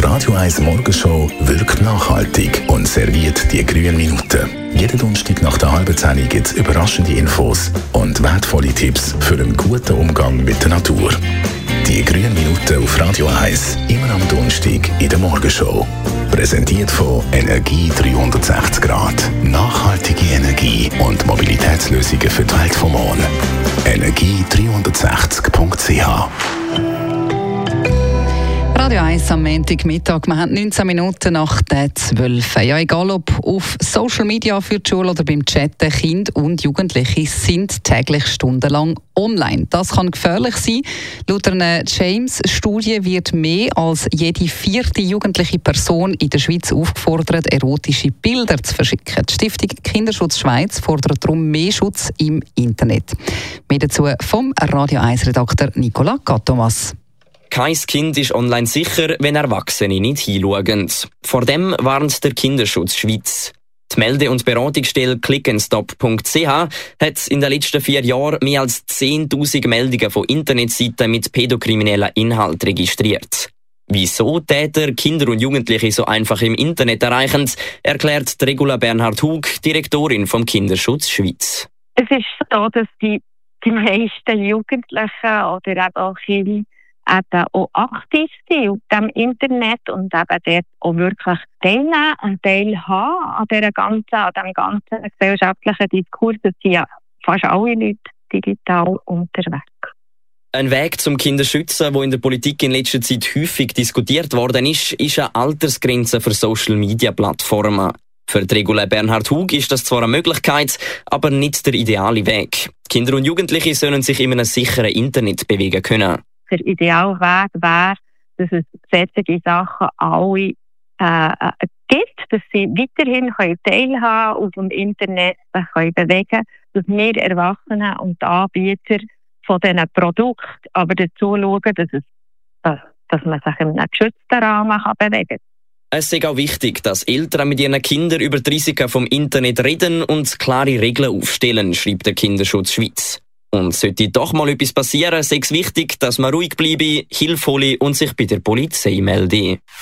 Die Radio 1 Morgenshow wirkt nachhaltig und serviert die grünen Minuten. Jeden Donnerstag nach der halben 10 gibt es überraschende Infos und wertvolle Tipps für einen guten Umgang mit der Natur. Die grünen Minuten auf Radio 1, immer am Donnerstag in der Morgenshow. Präsentiert von Energie 360 Grad. Nachhaltige Energie und Mobilitätslösungen für die Welt vom Morgen. Energie360.ch. Radio 1 am Montagmittag. Wir haben 19 Minuten nach der 12. Ja, egal ob auf Social Media für die Schule oder beim Chatten, Kinder und Jugendliche sind täglich stundenlang online. Das kann gefährlich sein. Laut einer James-Studie wird mehr als jede 4. jugendliche Person in der Schweiz aufgefordert, erotische Bilder zu verschicken. Die Stiftung Kinderschutz Schweiz fordert darum mehr Schutz im Internet. Mehr dazu vom Radio 1-Redakteur Nicola Gattomas. Kein Kind ist online sicher, wenn Erwachsene nicht hinschauen. Vor dem warnt der Kinderschutz Schweiz. Die Melde- und Beratungsstelle clickenstop.ch hat in den letzten 4 Jahren mehr als 10'000 Meldungen von Internetseiten mit pädokriminellen Inhalten registriert. Wieso Täter Kinder und Jugendliche so einfach im Internet erreichen, erklärt Regula Bernhard Hug, Direktorin vom Kinderschutz Schweiz. Es ist so, dass die meisten Jugendlichen oder eben auch Kinder eben auch aktiv sind auf dem Internet und eben dort auch wirklich teilnehmen und teilhaben an dem ganzen gesellschaftlichen Diskurs. Es sind ja fast alle Leute digital unterwegs. Ein Weg zum Kinderschützen, der in der Politik in letzter Zeit häufig diskutiert worden ist eine Altersgrenze für Social-Media-Plattformen. Für die Regula Bernhard Hug ist das zwar eine Möglichkeit, aber nicht der ideale Weg. Kinder und Jugendliche sollen sich in einem sicheren Internet bewegen können. Der ideale Weg wäre, dass es solche Sachen alle gibt, dass sie weiterhin teilhaben auf dem Internet sich bewegen können, dass wir Erwachsene und die Anbieter von diesen Produkten aber dazu schauen, dass man sich in einem geschützten Rahmen bewegen kann. Es ist auch wichtig, dass Eltern mit ihren Kindern über die Risiken vom Internet reden und klare Regeln aufstellen, schreibt der Kinderschutz Schweiz. Und sollte doch mal etwas passieren, sei es wichtig, dass man ruhig bleibe, Hilfe hole und sich bei der Polizei melde.